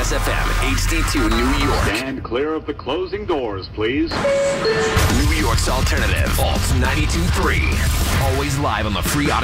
Kiss FM, HD2 New York. Stand clear of the closing doors, please. New York's alternative, Alt 92.3. Always live on the free Odyssey